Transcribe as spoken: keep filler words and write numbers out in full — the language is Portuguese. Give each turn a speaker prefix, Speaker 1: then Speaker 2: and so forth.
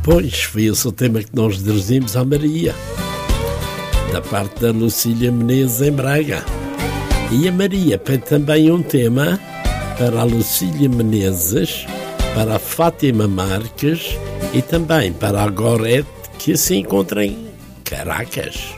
Speaker 1: Pois, foi esse o tema que nós dirigimos à Maria, da parte da Lucília Menezes em Braga. E a Maria tem também um tema para a Lucília Menezes, para a Fátima Marques e também para a Gorete, que se encontra em Caracas.